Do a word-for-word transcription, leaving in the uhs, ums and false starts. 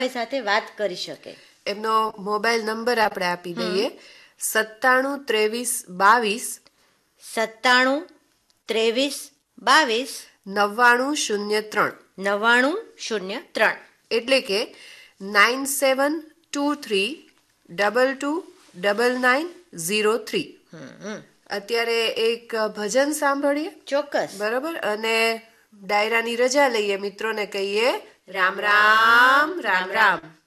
સાથે વાત કરી શકે. એમનો મોબાઈલ નંબર આપણે આપી દઈએ, સત્તાણું ત્રેવીસ બાવીસ સત્તાણું ત્રેવીસ બાવીસ નવ્વાણું શૂન્ય ત્રણ નવ્વાણું શૂન્ય ત્રણ એટલે કે nine seven two three double two double nine zero three. અત્યારે એક ભજન સાંભળીએ. ચોક્કસ. બરાબર. અને ડાયરાની રજા લઈએ, મિત્રોને કહીએ રામ રામ રામ રામ.